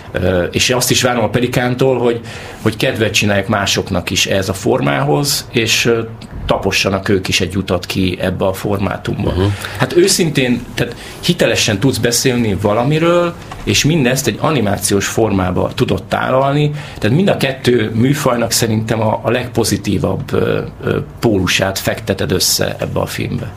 És azt is várom a Pelikántól, hogy kedvet csinálják másoknak is ez a formához, és tapossanak ők is egy utat ki ebbe a formátumba. Hát őszintén, tehát hitelesen tudsz beszélni valamiről, és mindezt egy animációs formába tudod tálalni, tehát mind a kettő műfajnak szerintem a legpozitívabb pólusát fekteted össze ebbe a filmbe.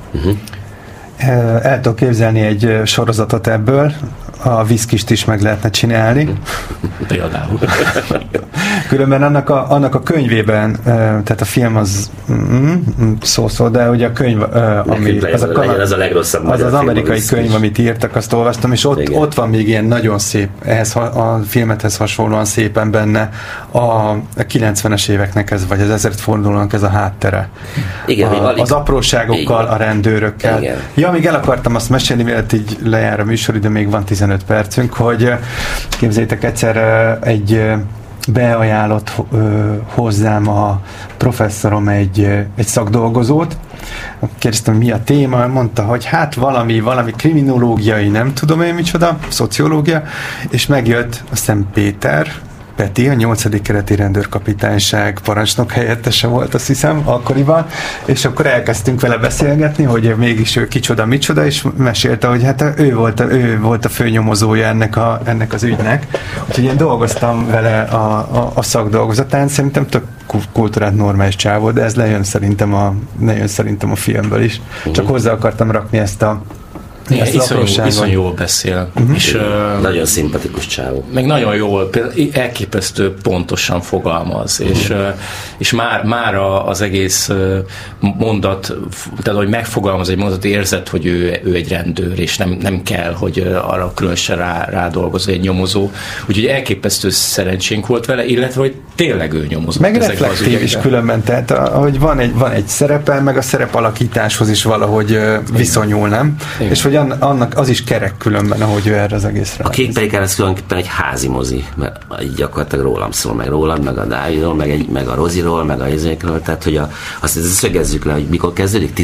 El tudok képzelni egy sorozatot ebből, a Viszkist is meg lehetne csinálni. Például. Különben annak a könyvében, tehát a film az szó, de ugye a könyv, ami az a legrosszabb az amerikai könyv, amit írtak, azt olvastam, és ott van még ilyen nagyon szép, ehhez a filmethez hasonlóan szépen benne a 90-es éveknek ez, vagy az ezredfordulónak ez a háttere. Igen, az apróságokkal, a rendőrökkel. Igen. Ja, még el akartam azt mesélni, mielőtt így lejár a műsoridő, még van 15 percünk, hogy képzeljétek, egyszer egy beajánlott hozzám a professzorom egy szakdolgozót. Kérdeztem, mi a téma, mondta, hogy hát valami kriminológiai, nem tudom én micsoda, szociológia, és megjött, azt hiszem Peti, a 8. kereti rendőrkapitányság parancsnok helyettese volt, azt hiszem, akkoriban, és akkor elkezdtünk vele beszélgetni, hogy mégis ő micsoda, és mesélte, hogy hát ő volt a főnyomozója ennek az ügynek. Úgyhogy én dolgoztam vele a szakdolgozatán, szerintem tök kultúrát normális csávó, de ez lejön szerintem a filmből is. Csak hozzá akartam rakni ezt a iszonyú jól beszél. És, nagyon szimpatikus csávó. Meg nagyon jól, elképesztő pontosan fogalmaz, és már az egész mondat, tehát hogy megfogalmaz egy mondat, érzed, hogy ő egy rendőr, és nem kell, hogy arra különösen rádolgozza egy nyomozó. Úgyhogy elképesztő szerencsénk volt vele, illetve, hogy tényleg ő nyomozott. Meg reflektív is különben, tehát hogy van egy szerepe, meg a szerep alakításhoz is valahogy viszonyul, nem? Igen. És hogy annak az is kerek különben, ahogy ő erre az egészre. A Kék Pelikán ez különképpen egy házi mozi, mert gyakorlatilag rólam szól, meg rólad, meg a Dávidról, meg a Roziról, meg a izékről, tehát hogy azt szögezzük le, hogy mikor kezdődik,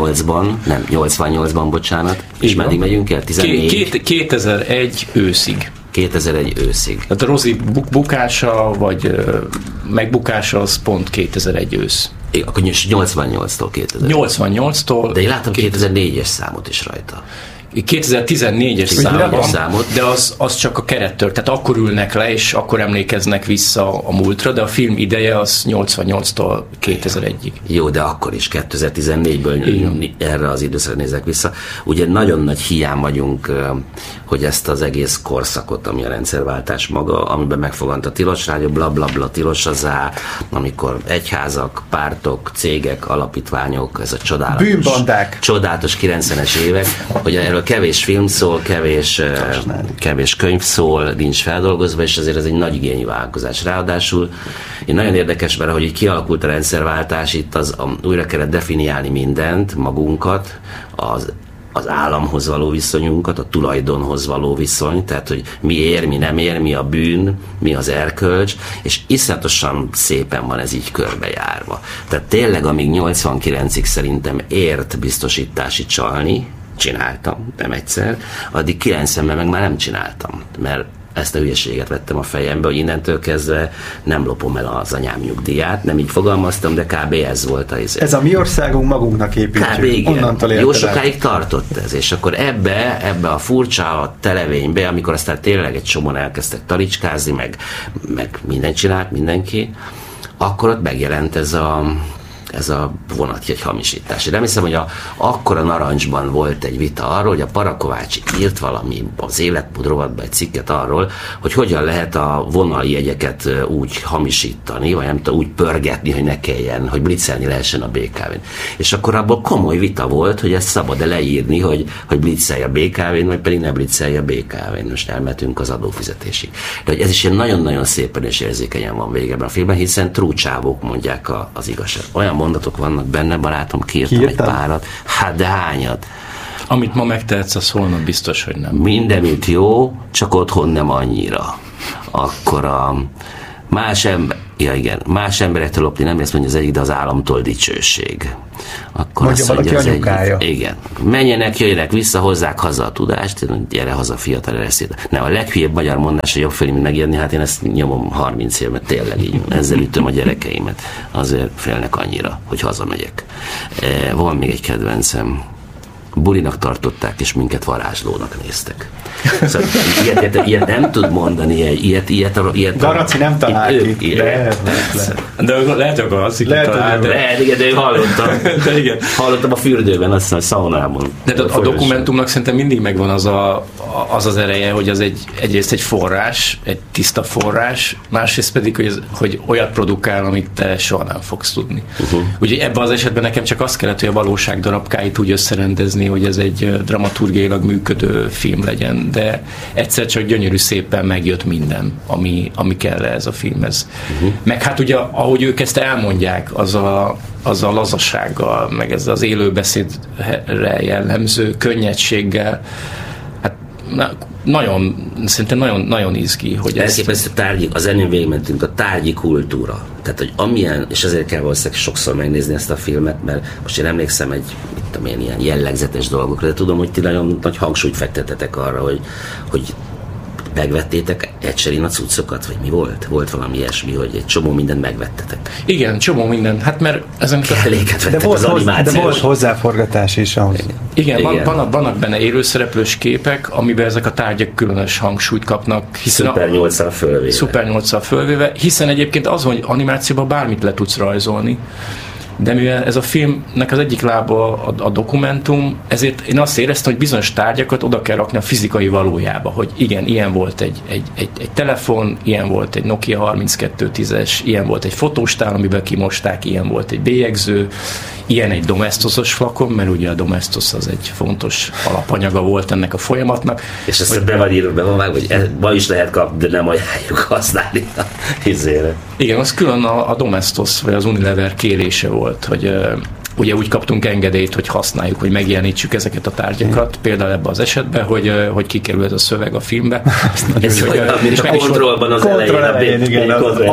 88-ban, bocsánat, és meddig megyünk el? 2001 őszig. 2001 őszig. Tehát a Rozi bukása, vagy megbukása az pont 2001 ősz. Akkor 88-tól 88-tól. De én láttam 2004-es számot is rajta. 2014-es számot, de az csak a kerettől, tehát akkor ülnek le, és akkor emlékeznek vissza a múltra, de a film ideje az 88-tól 2001-ig. Jó, de akkor is 2014-ből erre az időszakra nézek vissza. Ugye nagyon nagy hiány vagyunk, hogy ezt az egész korszakot, ami a rendszerváltás maga, amiben megfogant a tilos rádió, blablabla, tilos az amikor egyházak, pártok, cégek, alapítványok, ez a csodálatos, bűnbandák, csodálatos 90-es évek, hogy erről kevés film szól, kevés könyv szól, nincs feldolgozva, és azért ez egy nagy igényű vállalkozás. Ráadásul nagyon érdekes, mert ahogy így kialakult a rendszerváltás, itt újra kellett definiálni mindent, magunkat, az államhoz való viszonyunkat, a tulajdonhoz való viszony, tehát hogy mi ér, mi nem ér, mi a bűn, mi az erkölcs, és iszonyatosan szépen van ez így körbejárva. Tehát tényleg, amíg 89-ig szerintem ért biztosítási csalni, csináltam, nem egyszer, addig 90-ben meg már nem csináltam, mert ezt a hülyeséget vettem a fejembe, hogy innentől kezdve nem lopom el az anyám nyugdíját, nem így fogalmaztam, de kb. Ez volt a izé. Ez a mi országunk, magunknak építjük. Kb. Igen. Jó sokáig tartott ez, és akkor ebbe a furcsa televénybe, amikor aztán tényleg egy csomóan elkezdtek talicskázni, meg mindent csinált mindenki, akkor ott megjelent ez a vonatjegy hamisítás. De hiszem, hogy akkor a Narancsban volt egy vita arról, hogy a Parakovács írt valami az Életmód rovatban egy cikket arról, hogy hogyan lehet a vonaljegyeket úgy hamisítani, vagy nem tudom, úgy pörgetni, hogy ne kelljen, hogy blitzelni lehessen a BKV-n. És akkor abból komoly vita volt, hogy ezt szabad-e leírni, hogy blitzelj a BKV-n, vagy pedig ne blitzelj a BKV-n. Most elmetünk az adófizetésig. De hogy ez is ilyen nagyon-nagyon szépen és érzékenyen van végében a filmben, hiszen trúcsávók mondják az igazság. Olyan mondatok vannak benne, barátom, kiírtam egy párat. Hát de hányat? Amit ma megtehetsz, az holnap biztos, hogy nem. Mindenütt jó, csak otthon nem annyira. Akkor Más emberektől lopni nem lesz, mondja az egyik, de az államtól dicsőség. Akkor mondja valaki anyukája. Igen. Menjenek, jöjjenek vissza, hozzák haza a tudást, gyere haza, fiatal ereszéd. Nem, a leghülyebb magyar mondás, hogy jobb fél, mint megírni, hát én ezt nyomom 30 év, mert tényleg így, ezzel ütöm a gyerekeimet. Azért félnek annyira, hogy hazamegyek. Van még egy kedvencem. Bulinak tartották, és minket varázslónak néztek. Szóval ilyet nem tud mondani, ilyet Garaci nem talált ki. De lehet, hogy Garaci talált. De hallottam a fürdőben, azt hiszem, a szaunában. De a dokumentumnak szerintem mindig megvan az ereje, hogy az egyrészt egy forrás, egy tiszta forrás, másrészt pedig, hogy olyat produkál, amit te soha nem fogsz tudni. Úgyhogy ebben az esetben nekem csak azt kellett, hogy a valóság darabkáit úgy összerendezni, hogy ez egy dramaturgiailag működő film legyen, de egyszer csak gyönyörű szépen megjött minden, ami kell ez a filmhez. Meg hát ugye, ahogy ők ezt elmondják, az a lazasággal, meg ez az élőbeszédre jellemző könnyedséggel, hát szerintem nagyon izgi, hogy ez a zenén végigmentünk, a tárgyi kultúra. Tehát, hogy amilyen, és ezért kell valószínűleg sokszor megnézni ezt a filmet, mert most én emlékszem ilyen jellegzetes dolgokra, de tudom, hogy ti nagyon nagy hangsúlyt fektetetek arra, hogy megvettétek Ecserin a cuccokat, vagy mi volt? Volt valami ilyesmi, hogy egy csomó mindent megvettetek. Igen, csomó minden. Hát mert ezen kelléket vettek az animációs. De volt hozzáforgatás is ahhoz. Igen. Vannak benne élőszereplős képek, amiben ezek a tárgyak különös hangsúlyt kapnak. Szuper 8-szal fölvéve. Hiszen egyébként az, hogy animációban bármit le tudsz rajzolni, de mivel ez a filmnek az egyik lába a dokumentum, ezért én azt éreztem, hogy bizonyos tárgyakat oda kell rakni a fizikai valójába, hogy igen, ilyen volt egy telefon, ilyen volt egy Nokia 3210-es, ilyen volt egy fotóstál, amiben kimosták, ilyen volt egy bélyegző, ilyen egy Domestos-os flakon, mert ugye a Domestos az egy fontos alapanyaga volt ennek a folyamatnak. És ezt be van vágva, hogy ma is lehet kapni, de nem ajánljuk használni a hizére. Igen, az külön a Domestos, vagy az Unilever kérése volt, hogy ugye úgy kaptunk engedélyt, hogy használjuk, hogy megjelenítsük ezeket a tárgyakat, például ebben az esetben, hogy kikerül ez a szöveg a filmbe. Ez a kontrollban az elején, igen,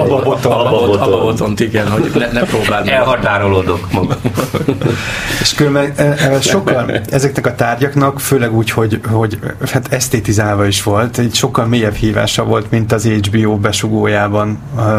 abba botont, igen, hogy ne próbáld meg. Elhatárolódok maga. És különben sokkal ezeknek a tárgyaknak, főleg úgy, hogy hát esztétizálva is volt, egy sokkal mélyebb hívása volt, mint az HBO besugójában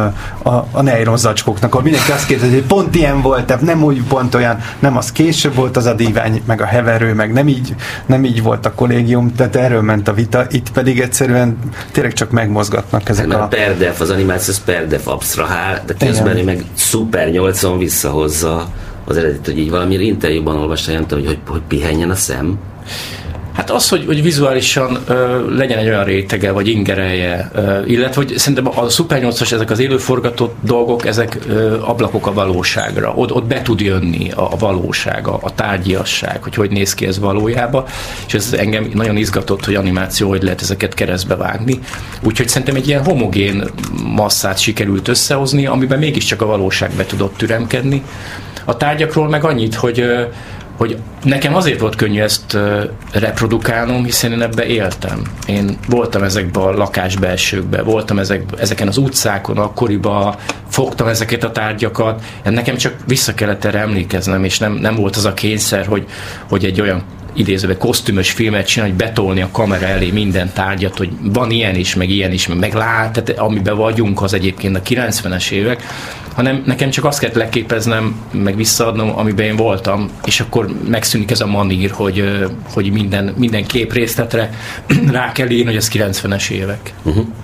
a nylon zacskóknak, ahol mindenki azt kérdezi, hogy pont ilyen volt, nem úgy pont olyan, nem, az később volt az a dívány, meg a heverő, meg nem így volt a kollégium, tehát erről ment a vita, itt pedig egyszerűen tényleg csak megmozgatnak ezek a... Perdef, az animáció perdef absztrahál, de közben meg szuper 8-on visszahozza az eredet, hogy így valami interjúban olvastam, hogy pihenjen a szem. Hát az, hogy vizuálisan legyen egy olyan rétege, vagy ingerelje, illetve hogy szerintem a Super 8-as, ezek az élőforgatott dolgok, ezek ablakok a valóságra. Ott be tud jönni a valóság, a tárgyiasság, hogy néz ki ez valójában, és ez engem nagyon izgatott, hogy animáció, hogy lehet ezeket keresztbe vágni. Úgyhogy szerintem egy ilyen homogén masszát sikerült összehozni, amiben mégiscsak a valóság be tudott türemkedni. A tárgyakról meg annyit, hogy nekem azért volt könnyű ezt reprodukálnom, hiszen én ebbe éltem. Én voltam ezekben a lakásbelsőkben, voltam ezeken az utcákon, akkoriban fogtam ezeket a tárgyakat, nekem csak vissza kellett erre emlékeznem, és nem volt az a kényszer, hogy egy olyan idézőben kosztümös filmet csinálni, hogy betolni a kamera elé minden tárgyat, hogy van ilyen is, meg lát, tehát amiben vagyunk, az egyébként a 90-es évek, hanem nekem csak azt kellett leképeznem, meg visszaadnom, amiben én voltam, és akkor megszűnik ez a manír, hogy minden képrészletre rá kell írni, hogy ez 90-es évek.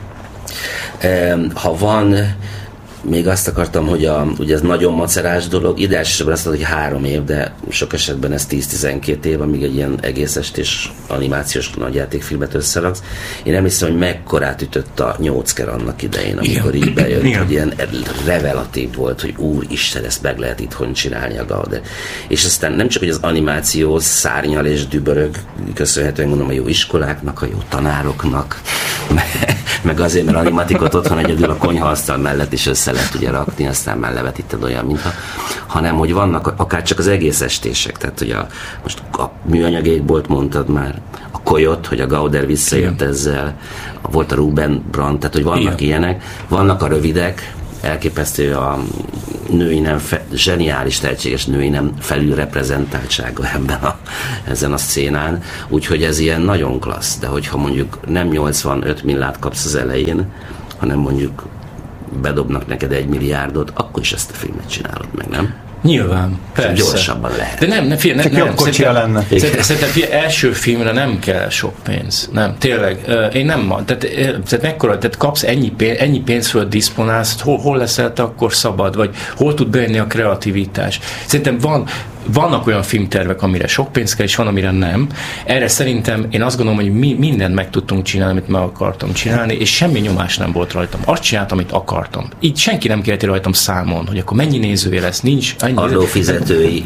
Ha van, még azt akartam, hogy ugye ez nagyon macerás dolog, ideálisan azt mondod, hogy 3 év, de sok esetben ez 10-12 év, amíg egy ilyen egész estés animációs nagyjátékfilmet összeraksz. Én emlékszem, hogy mekkorát ütött a Nyócker annak idején, amikor így bejött, hogy ilyen revelatív volt, hogy úristen, ezt meg lehet itthon csinálni a Gauder. És aztán nem csak, hogy az animáció szárnyal és dübörög, köszönhetően gondolom a jó iskoláknak, a jó tanároknak, meg azért, mert animatikot otthon egyedül a konyhaasztal mellett is össze lehet ugye rakni, aztán már levetíted olyan, mintha, hanem, hogy vannak akár csak az egész estések, tehát hogy most a műanyag égbolt mondtad már, a Coyote, hogy a Gauder visszajött ezzel, volt a Ruben Brandt, tehát hogy vannak ilyenek, vannak a rövidek, elképesztő a női nem, zseniális, tehetséges női nem felülreprezentáltsága ezen a szénán, úgyhogy ez ilyen nagyon klassz, de hogyha mondjuk nem 85 millát kapsz az elején, hanem mondjuk bedobnak neked 1 milliárdot, akkor is ezt a filmet csinálod meg, nem? Nyilván, persze. Gyorsabban lehet. De nem, jobb kocsia lenne. Szerintem első filmre nem kell sok pénz. Nem, tényleg. Én nem, tehát mekkora, tehát kapsz ennyi pénzről diszponálsz, hol leszel te akkor szabad, vagy hol tud bejönni a kreativitás. Szerintem vannak olyan filmtervek, amire sok pénz kell, és van, amire nem. Erre szerintem én azt gondolom, hogy mi mindent meg tudtunk csinálni, amit meg akartam csinálni, és semmi nyomás nem volt rajtam. Azt csináltam, amit akartam. Így senki nem kérti rajtam számon, hogy akkor mennyi nézője lesz, nincs. Adófizetői.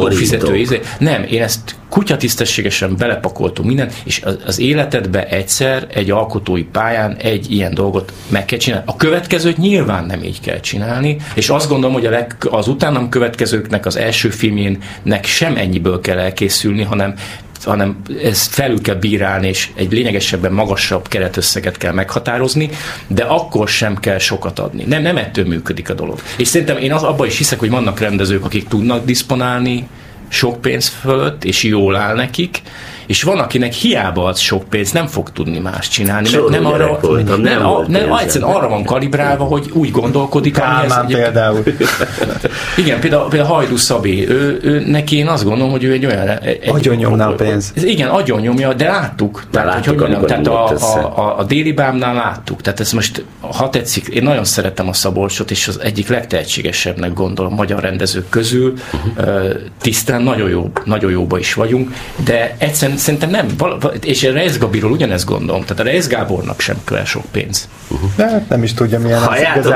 Nem, én ezt kutyatisztességesen belepakoltunk mindent, és az életedbe egyszer egy alkotói pályán egy ilyen dolgot meg kell csinálni. A következőt nyilván nem így kell csinálni, és azt gondolom, hogy az utánam következőknek az első filmjének sem ennyiből kell elkészülni, hanem ezt felül kell bírálni, és egy lényegesebben magasabb keretösszeget kell meghatározni, de akkor sem kell sokat adni. Nem ettől működik a dolog. És szerintem én abban is hiszek, hogy vannak rendezők, akik tudnak diszponálni sok pénz fölött, és jól áll nekik, és van, akinek hiába ad sok pénz, nem fog tudni más csinálni, mert nem egyszerűen arra van kalibrálva, hogy úgy gondolkodik, Kálmán például. Igen, például Hajdú Szabi, neki én azt gondolom, hogy ő egy olyan... Agyonnyomná a pénz. Igen, agyonnyomja, de láttuk. Tehát a Déli Bábnál láttuk. Tehát ez most, ha tetszik, én nagyon szeretem a Szabolcsot, és az egyik legtehetségesebbnek gondolom magyar rendezők közül. Tisztán nagyon jóba is vagyunk, de egyszerűen szerintem nem, és a Reisz Gabiról ugyanezt gondolom, tehát a Reisz Gábornak sem kell sok pénz. De nem is tudja, milyen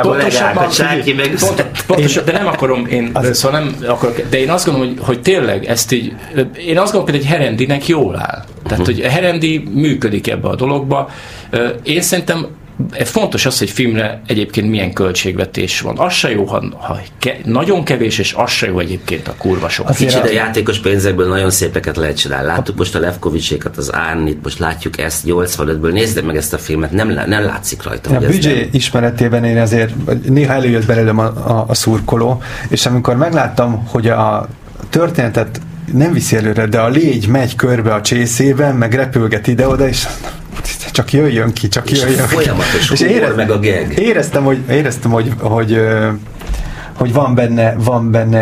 Pontosan, de nem akarom szóval nem akarok, de én azt gondolom, hogy tényleg ezt így, én azt gondolom, hogy egy Herendinek jól áll. Tehát, hogy a Herendi működik ebbe a dologba. Én szerintem fontos az, hogy filmre egyébként milyen költségvetés van. Az se jó, ha nagyon kevés, és az se jó egyébként a kurva sok. Kicsit a játékos pénzekből nagyon szépeket lehet csinálni. Láttuk most a Lefkovicsékat, az Árnit, most látjuk ezt 85-ből. Nézd meg ezt a filmet, nem látszik rajta. A büdzsé ismeretében én azért néha előjött belőlem a szurkoló, és amikor megláttam, hogy a történetet nem viszi előre, de a légy megy körbe a csészében, meg repülget ide-oda, és csak jöjjön ki, csak jöjjön ki. Folyamatos humor, meg a gag. Éreztem, hogy van benne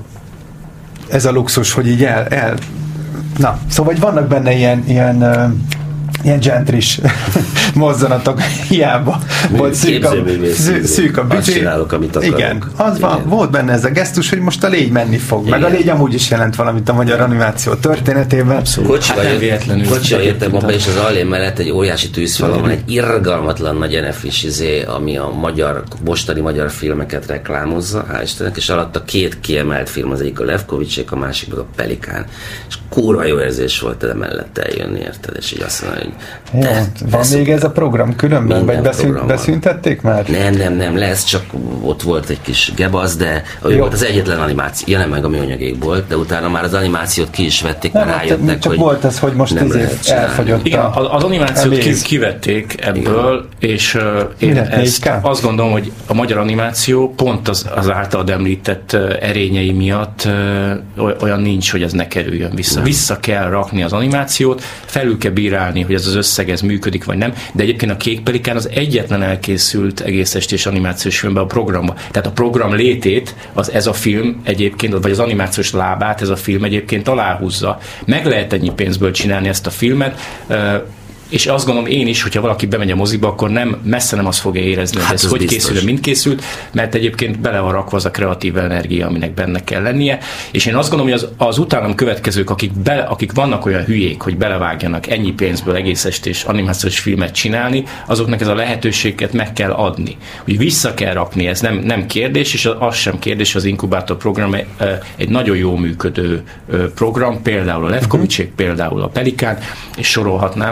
ez a luxus, hogy így na, szóval vannak benne ilyen gentris mozzanatok, hiába volt szűk a büdzsé. Azt csinálok, amit akarok. Igen, volt benne ez a gesztus, hogy most a légy menni fog. Igen. Meg a légy amúgy is jelent valamit a magyar animáció történetében. Kocsival értem abban, és az Allén mellett egy óriási tűzfalon van, egy irgalmatlan nagy NF-is ami a mostani magyar filmeket reklámozza, hál' Istennek, és alatt a 2 kiemelt film, az egyik a Lefkovicsék, a másik meg a Pelikán. És kurva jó érzés volt de mellett eljönni, érted? És így azt mondani, hogy van még ez a program különben? Vagy beszüntették már? Nem, lesz, csak ott volt egy kis gebasz, de ő volt az egyetlen animáció, jelen meg a műanyagékból, de utána már az animációt ki is vették, mert rájöttek, csak hogy volt ez, hogy most elfogyott. Igen, az animációt kivették ebből, és én azt gondolom, hogy a magyar animáció pont az általad említett erényei miatt olyan nincs, hogy ez ne kerüljön vissza. Vissza kell rakni az animációt, felül kell bírálni, hogy ez az összeg ez működik, vagy nem, de egyébként a Kék Pelikán az egyetlen elkészült egész estés animációs filmben a programba. Tehát a program létét ez a film egyébként, vagy az animációs lábát ez a film egyébként aláhúzza. Meg lehet ennyi pénzből csinálni ezt a filmet, és azt gondolom én is, hogyha valaki bemegy a moziba, akkor messze nem azt fogja érezni, hogy ez hogy készül, mint készült, mert egyébként bele van rakva az a kreatív energia, aminek benne kell lennie, és én azt gondolom, hogy az utánam következők, akik vannak olyan hülyék, hogy belevágjanak ennyi pénzből egész estés animációs filmet csinálni, azoknak ez a lehetőséget meg kell adni. Hogy vissza kell rakni, ez nem kérdés, és az sem kérdés, az inkubátor program egy nagyon jó működő program, például a Lefkovicsék, például a Pelikán, és sorolhatnám.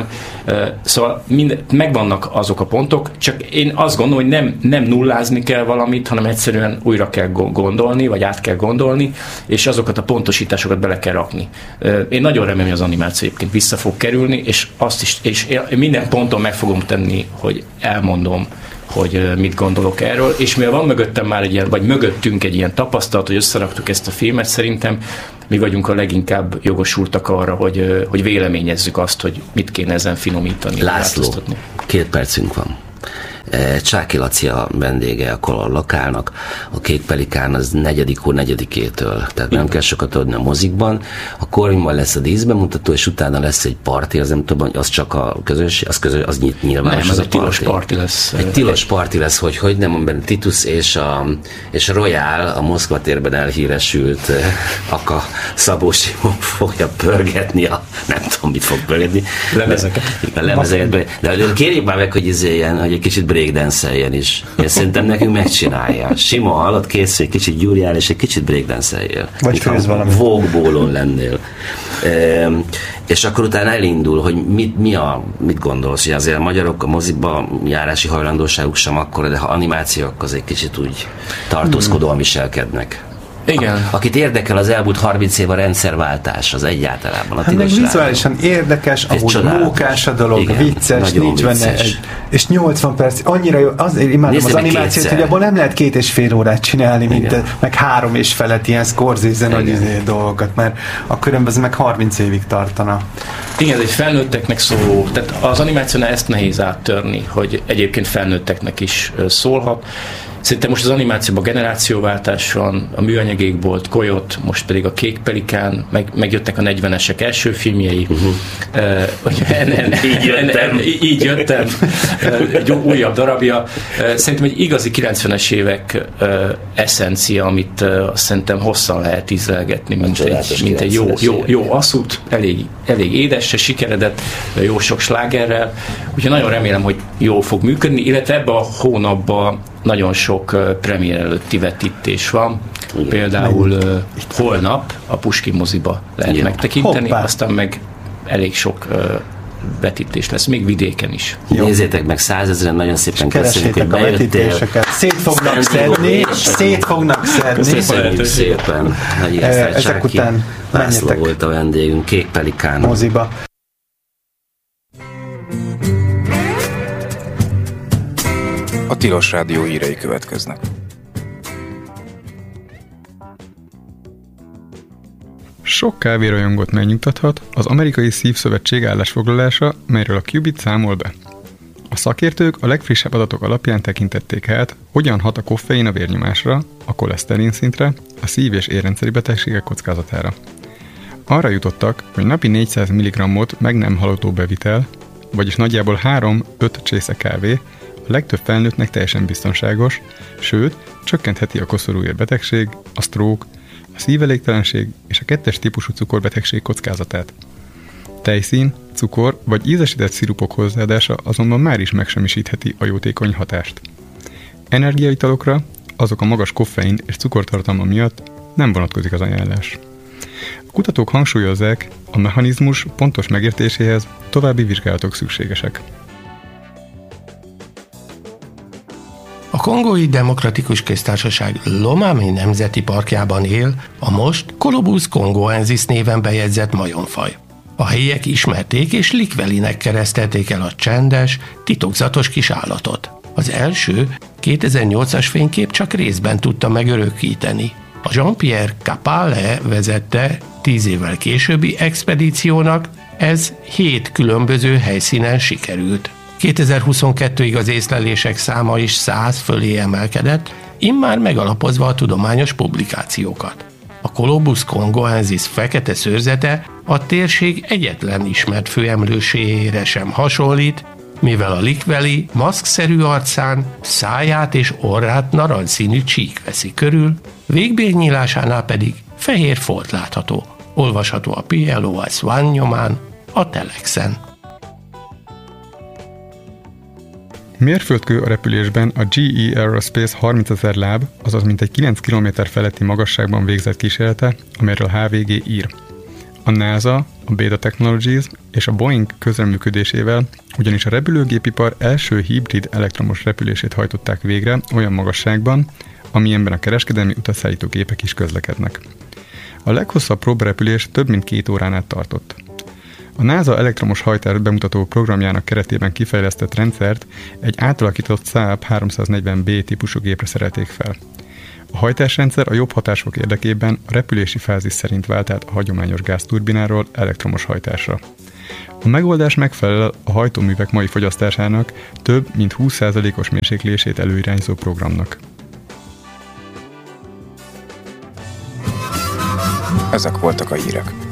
Szóval megvannak azok a pontok, csak én azt gondolom, hogy nem nullázni kell valamit, hanem egyszerűen újra kell gondolni, vagy át kell gondolni, és azokat a pontosításokat bele kell rakni. Én nagyon remélem, hogy az animáció egyébként vissza fog kerülni, és én minden ponton meg fogom tenni, hogy elmondom, hogy mit gondolok erről, és mivel van mögöttem már egy ilyen, vagy mögöttünk egy ilyen tapasztalat, hogy összeraktuk ezt a filmet, szerintem mi vagyunk a leginkább jogosultak arra, hogy véleményezzük azt, hogy mit kéne ezen finomítani. László, 2 percünk van. Csáki Laci a vendége a Color Lokálnak, a Kék Pelikán az 4.4-től, tehát nem kell sokat adni a mozikban. A Korvimban lesz a díszbemutató, és utána lesz egy parti, az nem tudom, az csak a közönség, az nyilvános. Nem, ez egy tilos parti lesz. Egy tilos parti lesz, hogy nem, amiben Titus és a Royal, a Moszkva térben elhíresült Aka Szabó Simon fogja pörgetni nem tudom, mit fog pörgetni. Lemezeket. De kérjük már meg, hogy egy kicsit breakdance-eljen is. Én szerintem nekünk megcsinálja. Sima hallott, kész, egy kicsit gyúrjál, és egy kicsit breakdance-eljél. Vagy főz valami. Vogue-bólon lennél. És akkor utána elindul, hogy mit gondolsz, hogy azért a magyarok a moziba járási hajlandóságuk sem akkora, de ha animációk az egy kicsit úgy tartózkodóan viselkednek. Igen. Akit érdekel az elmúlt 30 év a rendszerváltás, az egyáltalában. Hát meg vizuálisan érdekes, amúgy mókás a dolog, igen, vicces, nincs benne és 80 perc, annyira jó, azért imádom az animációt, hogy abból nem lehet 2,5 órát csinálni, meg 3 és felett ilyen Scorsese nagy dolgokat, mert a különböző meg 30 évig tartana. Igen, ez egy felnőtteknek szóló, tehát az animációnál ezt nehéz áttörni, hogy egyébként felnőtteknek is szólhat. Szerintem most az animációban generációváltás van, a műanyagékbolt, Coyote, most pedig a Kék Pelikán, megjöttek a 40-esek első filmjei. Így jöttem. Egy újabb darabja. Szerintem egy igazi 90-es évek eszencia, amit szerintem hosszan lehet ízlelgetni, mint egy jó asszút, elég édes, se sikeredett, jó sok slágerrel. Úgyhogy nagyon remélem, hogy jól fog működni, illetve ebben a hónapban nagyon sok premier előtti vetítés van. Például holnap a Puskin moziba lehet megtekinteni, aztán meg elég sok vetítés lesz, még vidéken is. Jó. Nézzétek meg, 100 000-en, nagyon szépen köszönjük, hogy bejöttél. Szét fognak szedni. Köszönjük szépen. Ezek után László volt a vendégünk, Kék Pelikán moziba. A Tilos Rádió hírei következnek. Sok kávérajongót megnyugtathat az Amerikai Szívszövetség állásfoglalása, melyről a Qubit számol be. A szakértők a legfrissebb adatok alapján tekintették át, hogyan hat a koffein a vérnyomásra, a koleszterin szintre, a szív- és érrendszeri betegségek kockázatára. Arra jutottak, hogy napi 400 mg-ot meg nem halogató bevitel, vagyis nagyjából 3-5 csésze kávé, a legtöbb felnőttnek teljesen biztonságos, sőt, csökkentheti a koszorúérbetegség, a stroke, a szívelégtelenség és a 2-es típusú cukorbetegség kockázatát. Tejszín, cukor vagy ízesített szirupok hozzáadása azonban már is megsemmisítheti a jótékony hatást. Energiaitalokra, azok a magas koffein és cukortartalma miatt nem vonatkozik az ajánlás. A kutatók hangsúlyozzák, a mechanizmus pontos megértéséhez további vizsgálatok szükségesek. A Kongói Demokratikus Köztársaság Lomami Nemzeti Parkjában él a most Colobus congoensis néven bejegyzett majomfaj. A helyiek ismerték és Likvelinek keresztelték el a csendes, titokzatos kis állatot. Az első 2008-as fénykép csak részben tudta megörökíteni. A Jean-Pierre Capale vezette 10 évvel későbbi expedíciónak ez 7 különböző helyszínen sikerült. 2022-ig az észlelések száma is 100 fölé emelkedett, immár megalapozva a tudományos publikációkat. A Colobus congoensis fekete szőrzete a térség egyetlen ismert főemlőséjére sem hasonlít, mivel a likveli maszkszerű arcán száját és orrát narancsszínű csík veszi körül, végbélnyílásánál pedig fehér folt látható. Olvasható a PLOS One nyomán, a Telexen. Mérföldkő a repülésben a GE Aerospace 30 000 láb, azaz mintegy 9 km feletti magasságban végzett kísérlete, amelyről HVG ír. A NASA, a Beta Technologies és a Boeing közreműködésével ugyanis a repülőgépipar első hibrid elektromos repülését hajtották végre olyan magasságban, amilyenben a kereskedelmi utasszállító gépek is közlekednek. A leghosszabb próbarepülés több mint 2 órán át tartott. A NASA elektromos hajtást bemutató programjának keretében kifejlesztett rendszert egy átalakított Saab 340B típusú gépre szerelték fel. A hajtásrendszer a jobb hatások érdekében a repülési fázis szerint vált át a hagyományos gázturbináról elektromos hajtásra. A megoldás megfelel a hajtóművek mai fogyasztásának több mint 20%-os mérséklését előirányzó programnak. Ezek voltak a hírek.